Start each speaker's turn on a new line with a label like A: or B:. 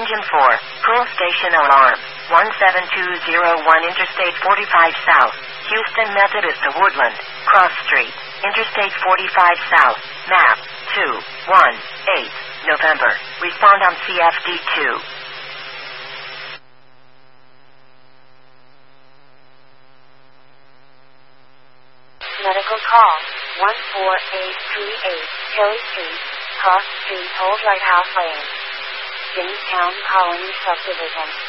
A: Engine 4, Pearl Station Alarm, 17201 Interstate 45 South, Houston Methodist to Woodland, Cross Street, Interstate 45 South, map, 218, November. Respond on CFD2.
B: Medical call, 14838, Kelly Street, Cross Street, Hold Right Half Lane, Jamestown Colony Subdivision.